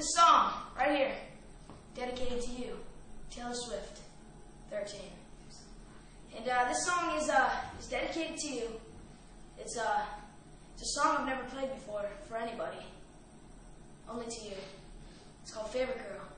this song right here, dedicated to you, Taylor Swift, 13. And this song is dedicated to you. It's a song I've never played before for anybody, only to you. It's called Favorite Girl.